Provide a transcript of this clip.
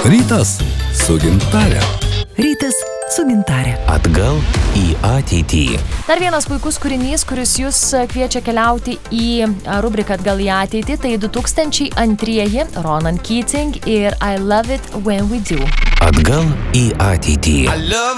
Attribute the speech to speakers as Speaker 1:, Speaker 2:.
Speaker 1: Rytas su Gintare.
Speaker 2: Rytas su Gintare.
Speaker 3: Atgal į ateitį.
Speaker 4: Dar vienas puikus kūrinys, kuris jūs kviečia keliauti į rubriką Atgal į ateitį, tai 2002 Ronan Keating ir I Love It When We Do.
Speaker 3: Atgal į ateitį.